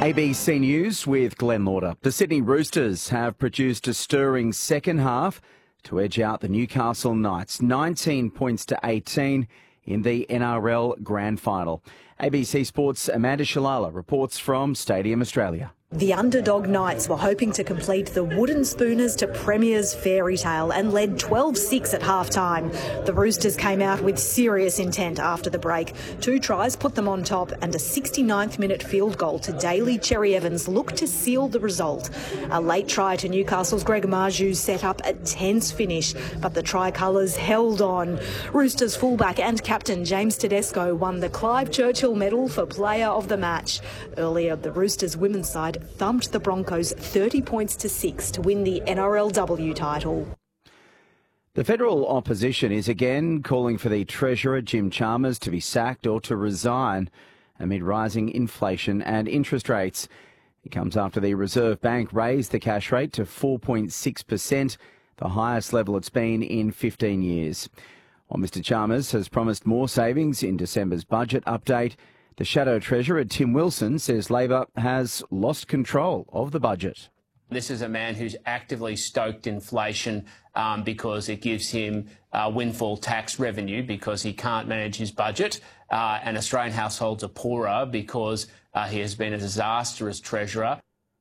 ABC News with Glenn Lauder. The Sydney Roosters have produced a stirring second half to edge out the Newcastle Knights, 19 points to 18 in the NRL Grand Final. ABC Sports' Amanda Shalala reports from Stadium Australia. The underdog Knights were hoping to complete the Wooden Spooners to Premier's fairy tale and led 12-6 at half-time. The Roosters came out with serious intent after the break. 2 tries put them on top and a 69th-minute field goal to Daly Cherry Evans looked to seal the result. A late try to Newcastle's Greg Marju set up a tense finish, but the Tricolours held on. Roosters fullback and captain James Tedesco won the Clive Churchill Medal for Player of the Match. Earlier, the Roosters women's side thumped the Broncos 30 points to 6 to win the NRLW title. The federal opposition is again calling for the Treasurer Jim Chalmers to be sacked or to resign amid rising inflation and interest rates. It comes after the Reserve Bank raised the cash rate to 4.6%, the highest level it's been in 15 years. While Mr Chalmers has promised more savings in December's budget update, the Shadow Treasurer, Tim Wilson, says Labor has lost control of the budget. This is a man who's actively stoked inflation because it gives him windfall tax revenue because he can't manage his budget, and Australian households are poorer because he has been a disastrous treasurer.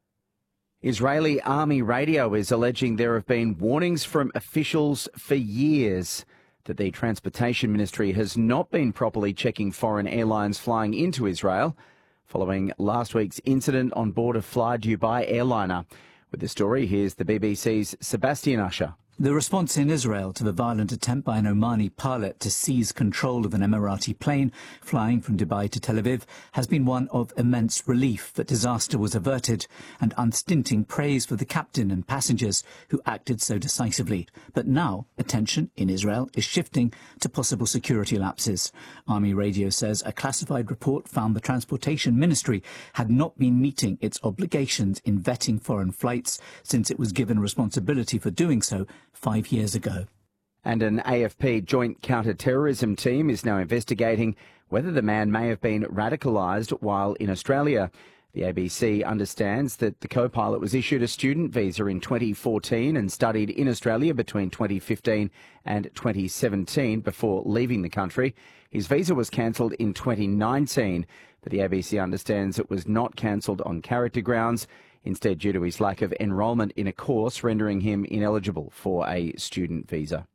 Israeli army radio is alleging there have been warnings from officials for years that the Transportation Ministry has not been properly checking foreign airlines flying into Israel following last week's incident on board a Fly Dubai airliner. With the story, here's the BBC's Sebastian Usher. The response in Israel to the violent attempt by an Omani pilot to seize control of an Emirati plane flying from Dubai to Tel Aviv has been one of immense relief that disaster was averted and unstinting praise for the captain and passengers who acted so decisively. But now attention in Israel is shifting to possible security lapses. Army Radio says a classified report found the Transportation Ministry had not been meeting its obligations in vetting foreign flights since it was given responsibility for doing so 5 years ago. And an AFP joint counter-terrorism team is now investigating whether the man may have been radicalised while in Australia. The ABC understands that the co-pilot was issued a student visa in 2014 and studied in Australia between 2015 and 2017 before leaving the country. His visa was cancelled in 2019, but the ABC understands it was not cancelled on character grounds, instead due to his lack of enrolment in a course, rendering him ineligible for a student visa.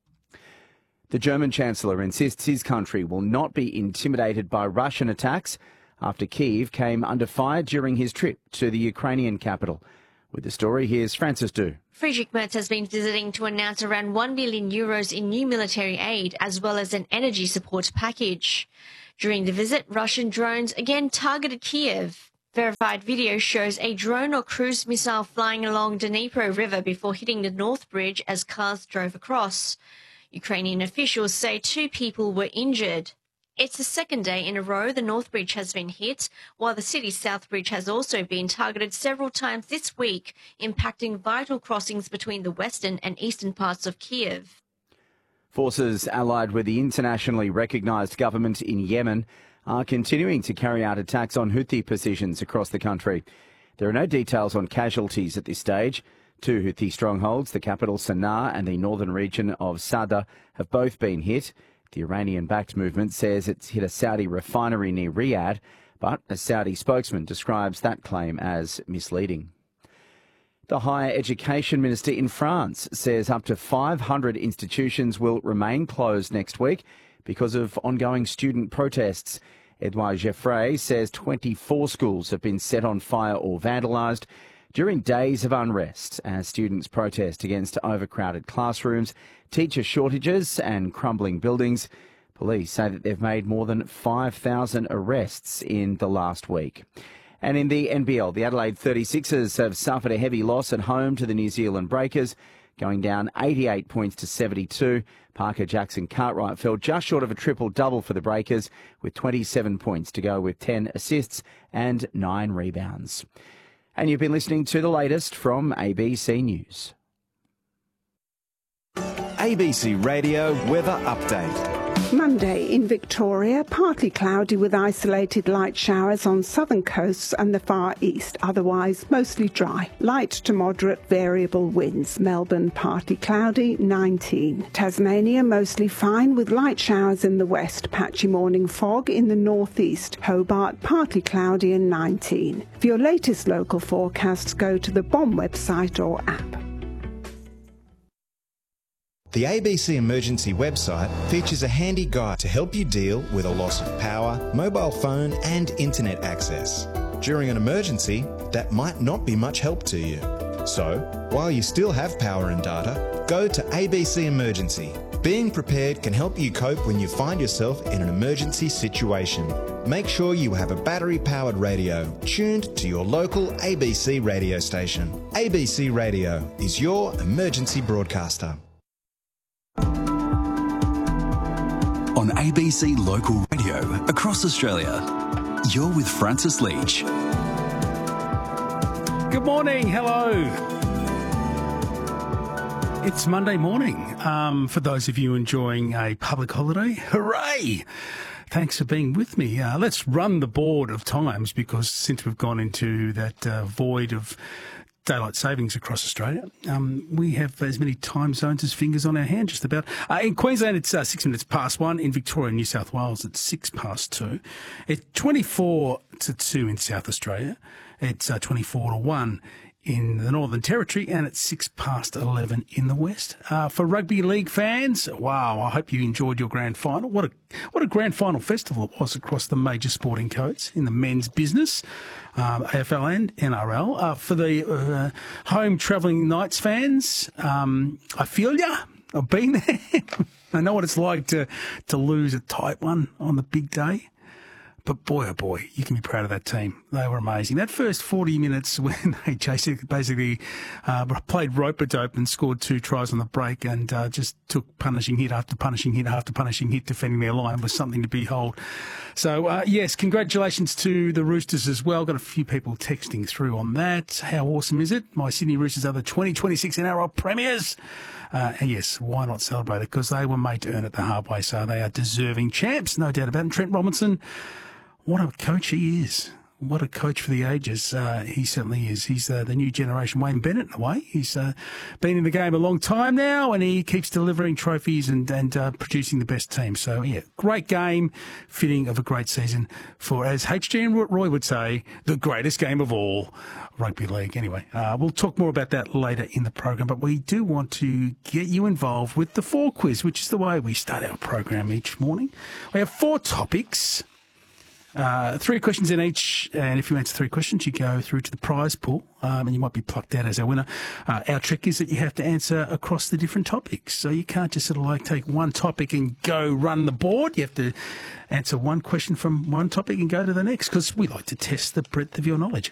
The German Chancellor insists his country will not be intimidated by Russian attacks after Kyiv came under fire during his trip to the Ukrainian capital. With the story, here's Francis Du. Friedrich Merz has been visiting to announce around €1 billion in new military aid as well as an energy support package. During the visit, Russian drones again targeted Kyiv. Verified video shows a drone or cruise missile flying along Dnipro River before hitting the North Bridge as cars drove across. Ukrainian officials say 2 people were injured. It's the second day in a row the North Bridge has been hit, while the city's South Bridge has also been targeted several times this week, impacting vital crossings between the western and eastern parts of Kyiv. Forces allied with the internationally recognised government in Yemen are continuing to carry out attacks on Houthi positions across the country. There are no details on casualties at this stage. 2 Houthi strongholds, the capital Sana'a and the northern region of Sada, have both been hit. The Iranian-backed movement says it's hit a Saudi refinery near Riyadh, but a Saudi spokesman describes that claim as misleading. The Higher Education Minister in France says up to 500 institutions will remain closed next week because of ongoing student protests. Edouard Geoffrey says 24 schools have been set on fire or vandalised during days of unrest as students protest against overcrowded classrooms, teacher shortages and crumbling buildings. Police say that they've made more than 5,000 arrests in the last week. And in the NBL, the Adelaide 36ers have suffered a heavy loss at home to the New Zealand Breakers, going down 88 points to 72. Parker Jackson Cartwright fell just short of a triple-double for the Breakers with 27 points to go with 10 assists and 9 rebounds. And you've been listening to the latest from ABC News. ABC Radio Weather Update. Monday in Victoria, partly cloudy with isolated light showers on southern coasts and the far east, otherwise mostly dry. Light to moderate variable winds. Melbourne, partly cloudy, 19. Tasmania, mostly fine with light showers in the west, patchy morning fog in the northeast. Hobart, partly cloudy and 19. For your latest local forecasts, go to the BOM website or app. The ABC Emergency website features a handy guide to help you deal with a loss of power, mobile phone and internet access. During an emergency, that might not be much help to you. So, while you still have power and data, go to ABC Emergency. Being prepared can help you cope when you find yourself in an emergency situation. Make sure you have a battery-powered radio tuned to your local ABC radio station. ABC Radio is your emergency broadcaster. On ABC Local Radio across Australia, you're with Francis Leach. Good morning, hello. It's Monday morning. For those of you enjoying a public holiday, hooray! Thanks for being with me. Let's run the board of times, because since we've gone into that void of daylight savings across Australia, we have as many time zones as fingers on our hand, just about. In Queensland, it's 6 minutes past 1. In Victoria and New South Wales, it's 6 past 2. It's 24 to 2 in South Australia. It's 24 to 1 in the Northern Territory, and it's 6 past 11 in the West. For rugby league fans, wow, I hope you enjoyed your grand final. What a grand final festival it was across the major sporting codes in the men's business, AFL and NRL. For the home travelling Knights fans, I feel ya. I've been there. I know what it's like to lose a tight one on the big day. But boy, oh boy, you can be proud of that team. They were amazing. That first 40 minutes when they basically played rope-a-dope and scored 2 tries on the break and just took punishing hit after punishing hit after punishing hit defending their line was something to behold. So, yes, congratulations to the Roosters as well. Got a few people texting through on that. How awesome is it? My Sydney Roosters are the 2026 NRL premiers. And yes, why not celebrate it? Because they were made to earn it the hard way, so they are deserving champs, no doubt about it. And Trent Robinson, what a coach he is. What a coach for the ages. He certainly is. He's the new generation Wayne Bennett in a way. He's been in the game a long time now, and he keeps delivering trophies and producing the best team. So, yeah, great game, fitting of a great season for, as HG and Roy would say, the greatest game of all, rugby league. Anyway, we'll talk more about that later in the program, but we do want to get you involved with the 4 quiz, which is the way we start our program each morning. We have 4 topics. 3 questions in each, and if you answer 3 questions, you go through to the prize pool, and you might be plucked out as our winner. Our trick is that you have to answer across the different topics, so you can't just sort of like take one topic and go run the board. You have to answer one question from one topic and go to the next, because we like to test the breadth of your knowledge.